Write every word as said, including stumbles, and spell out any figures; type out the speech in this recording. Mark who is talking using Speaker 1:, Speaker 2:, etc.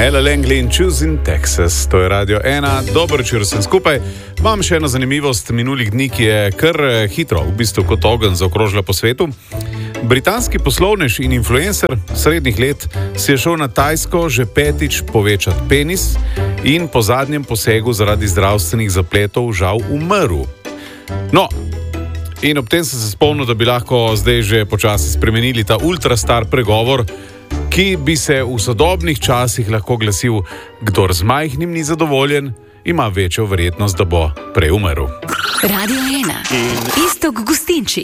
Speaker 1: Ella Langley in Choosing Texas, to je Radio ena, dobro večer sem skupaj. Imam še eno zanimivost minulih dni, ki je kar hitro, v bistvu kot ogenj zaokrožila po svetu. Britanski poslovnež in influencer srednjih let si je šel na Tajsko že petič povečati penis in po zadnjem posegu zaradi zdravstvenih zapletov žal umrl. No, in ob tem sem se spomnil, da bi lahko zdaj že počasi spremenili ta ultrastar pregovor, ki bi se v sodobnih časih lahko glasil: kdor z majhnim ni zadovoljen, ima večjo verjetnost, da bo prej umrl.
Speaker 2: Radio ena. Iztok Gustinčič.